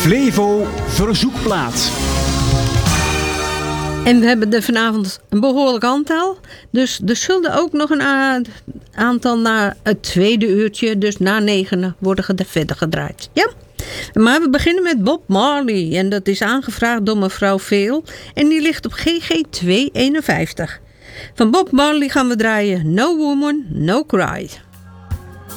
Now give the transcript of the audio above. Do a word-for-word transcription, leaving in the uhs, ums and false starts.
Flevo verzoekplaat. En we hebben er vanavond een behoorlijk aantal. Dus er zullen ook nog een a- aantal na het tweede uurtje, dus na negenen, worden ged- verder gedraaid. Ja? Maar we beginnen met Bob Marley. En dat is aangevraagd door mevrouw Veel. En die ligt op G G tweehonderdeenenvijftig. Van Bob Marley gaan we draaien No Woman, No Cry.